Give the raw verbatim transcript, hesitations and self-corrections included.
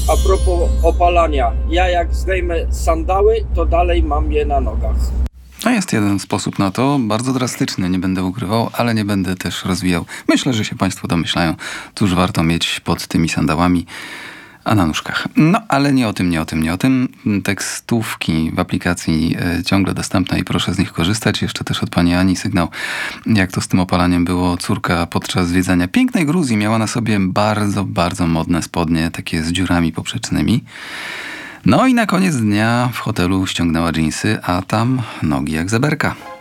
A propos opalania, ja jak zdejmę sandały, to dalej mam je na nogach. No jest jeden sposób na to, bardzo drastyczny, nie będę ukrywał, ale nie będę też rozwijał. Myślę, że się Państwo domyślają, cóż warto mieć pod tymi sandałami, a na nóżkach. No, ale nie o tym, nie o tym, nie o tym. Tekstówki w aplikacji e, ciągle dostępne i proszę z nich korzystać. Jeszcze też od pani Ani sygnał, jak to z tym opalaniem było. Córka podczas zwiedzania pięknej Gruzji miała na sobie bardzo, bardzo modne spodnie, takie z dziurami poprzecznymi. No i na koniec dnia w hotelu ściągnęła dżinsy, a tam nogi jak zeberka.